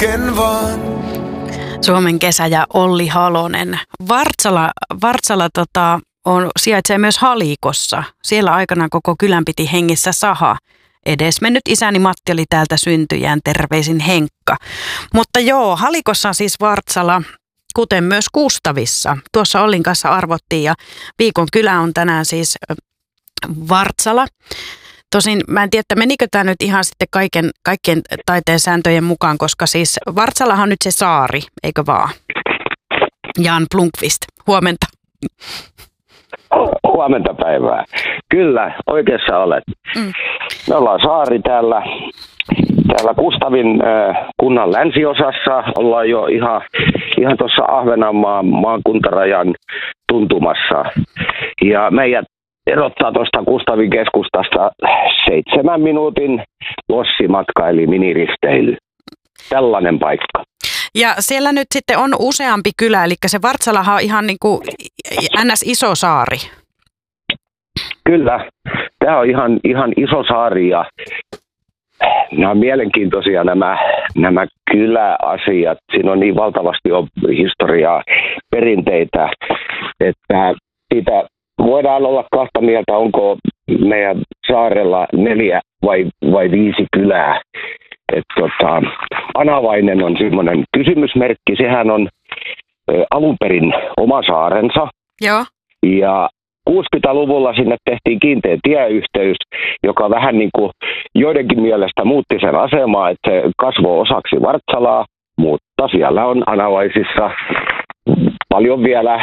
ken vaan. Suomen kesä ja Olli Halonen. Vartsala sijaitsee myös Halikossa. Siellä aikanaan koko kylän piti hengissä saha. Edesmennyt isäni Matti oli täältä syntyjään, terveisin Henkka. Mutta joo, Halikossa on siis Vartsala, kuten myös Kustavissa. Tuossa Ollin kanssa arvottiin ja viikon kylä on tänään siis Vartsala. Tosin mä en tiedä, että menikö tämä nyt ihan sitten kaikkien taiteen sääntöjen mukaan, koska siis Vartsalahan on nyt se saari, eikö vaan? Jan Blomqvist, huomenta. Huomenta päivää. Kyllä, oikeassa olet. Me ollaan saari täällä Kustavin kunnan länsiosassa. Ollaan jo ihan tuossa Ahvenanmaan maakuntarajan tuntumassa. Ja meidät erottaa tuosta Kustavin keskustasta 7 minuutin lossimatka eli miniristeily. Tällainen paikka. Ja siellä nyt sitten on useampi kylä, eli se Vartsalahan on ihan niin kuin ns. Iso saari. Kyllä, tämä on ihan iso saari ja nämä on mielenkiintoisia nämä kyläasiat. Siinä on niin valtavasti jo historiaa, perinteitä, että siitä voidaan olla kahta mieltä, onko meidän saarella 4 vai 5 kylää. Anavainen on semmoinen kysymysmerkki. Sehän on alun perin oma saarensa. Joo. Ja 60-luvulla sinne tehtiin kiinteä tieyhteys, joka vähän niin kuin joidenkin mielestä muutti sen asemaa, että se kasvoi osaksi Vartsalaa, mutta siellä on Anavaisissa paljon vielä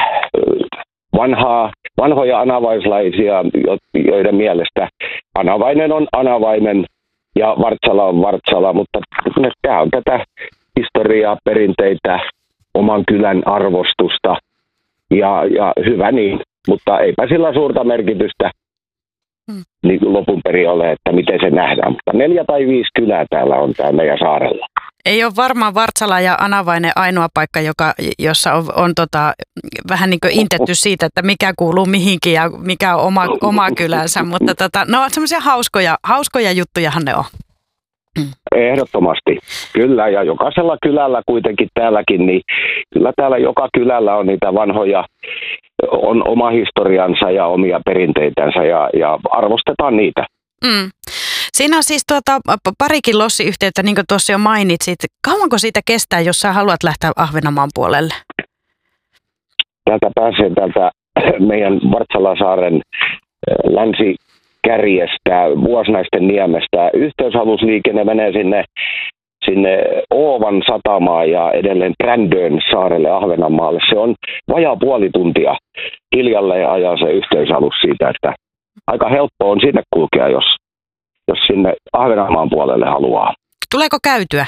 vanhoja anavaislaisia, joiden mielestä Anavainen on Anavainen ja Vartsala on Vartsala, mutta tämä on tätä historiaa, perinteitä, oman kylän arvostusta ja hyvä niin, mutta eipä sillä suurta merkitystä niin lopun perin ole, että miten se nähdään, mutta 4 tai 5 kylää täällä on täällä meidän saarella. Ei ole varmaan Vartsala ja Anavainen ainoa paikka, jossa on vähän niin kuin intetty siitä, että mikä kuuluu mihinkin ja mikä on oma kylänsä, mutta no semmoisia hauskoja juttujahan ne on. Ehdottomasti, kyllä, ja jokaisella kylällä kuitenkin täälläkin, niin kyllä täällä joka kylällä on niitä vanhoja, on oma historiansa ja omia perinteitänsä ja arvostetaan niitä. Siinä on siis parikin lossiyhteyttä, niin kuin tuossa jo mainitsit. Kauanko siitä kestää, jos sä haluat lähteä Ahvenanmaan puolelle? Täältä pääsee meidän Vartsalasaaren länsikärjestä, Vuosnaisten niemestä. Yhteysalusliikenne menee sinne Oovan satamaan ja edelleen Brändön saarelle Ahvenanmaalle. Se on vajaa puoli tuntia hiljalleen ajaa se yhteysalus siitä, että aika helppo on sinne kulkea, jos sinne Ahvenanmaan puolelle haluaa. Tuleeko käytyä?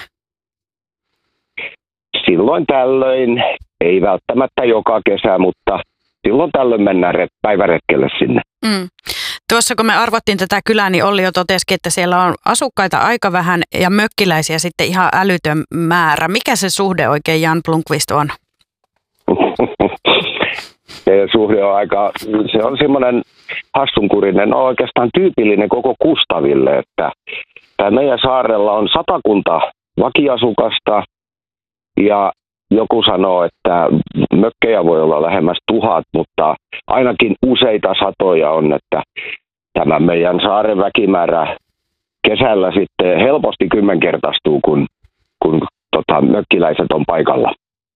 Silloin tällöin, ei välttämättä joka kesä, mutta silloin tällöin mennään päiväretkelle sinne. Tuossa kun me arvottiin tätä kylää, niin Olli jo totesikin, että siellä on asukkaita aika vähän ja mökkiläisiä sitten ihan älytön määrä. Mikä se suhde oikein Jan Blomqvist on? Se suhde on se on semmoinen hassunkurinen, on oikeastaan tyypillinen koko Kustaville, että tämä meidän saarella on 100 vakiasukasta ja joku sanoo, että mökkejä voi olla lähemmäs 1000, mutta ainakin useita satoja on, että tämä meidän saaren väkimäärä kesällä sitten helposti 10-kertaistuu, kun mökkiläiset on paikalla.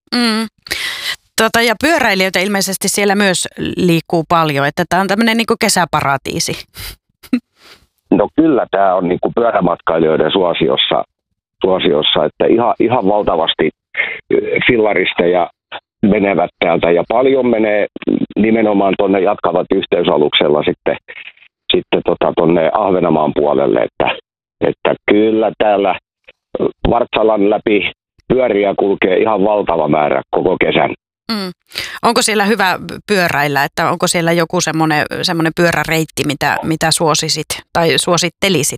Ja pyöräilijöitä ilmeisesti siellä myös liikkuu paljon, että tämä on tämmöinen niin kuin kesäparatiisi. No kyllä tämä on niin kuin pyörämatkailijoiden suosiossa, että ihan valtavasti fillaristeja menevät täältä ja paljon menee nimenomaan tuonne jatkavat yhteysaluksella sitten tuonne Ahvenanmaan puolelle, että kyllä täällä Vartsalan läpi pyöriä kulkee ihan valtava määrä koko kesän. Onko siellä hyvä pyöräillä, että onko siellä joku semmoinen pyöräreitti, mitä suosisit tai suosittelisit?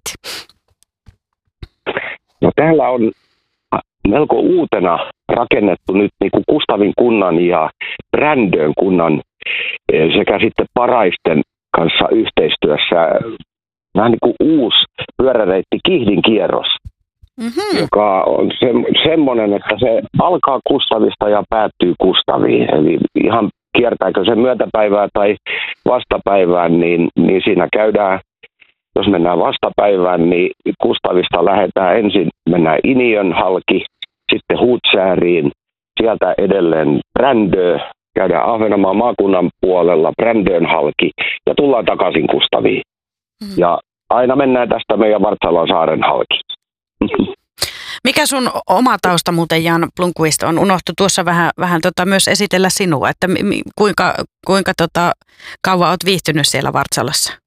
No täällä on melko uutena rakennettu nyt niin kuin Kustavin kunnan ja Brändön kunnan sekä sitten Paraisten kanssa yhteistyössä vähän niin kuin uusi pyöräreitti Kihdin kierros. joka on semmoinen, että se alkaa Kustavista ja päättyy Kustaviin. Eli ihan kiertääkö se myötäpäivää tai vastapäivään, niin siinä käydään, jos mennään vastapäivään, niin Kustavista lähdetään ensin, mennään Iniön halki, sitten Huutsääriin, sieltä edelleen Brändö, käydään Ahvenanmaan maakunnan puolella Brändön halki ja tullaan takaisin Kustaviin. Ja aina mennään tästä meidän Vartsalan saaren halki. Mikä sun oma tausta muuten, Jan Blomqvist, on? Unohtu tuossa vähän myös esitellä sinua, että kuinka kauan olet viihtynyt siellä Vartsalassa?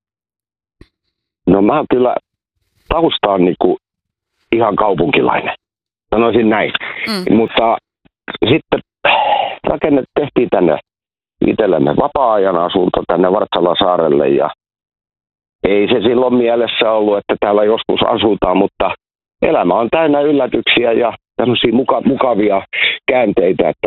No mä oon kyllä taustaan niinku ihan kaupunkilainen, sanoisin näin. Mutta sitten tehtiin tänne itsellemme vapaa-ajan asunto tänne Vartsalan saarelle ja ei se silloin mielessä ollut, että täällä joskus asutaan, mutta elämä on täynnä yllätyksiä ja tämmöisiä mukavia käänteitä, että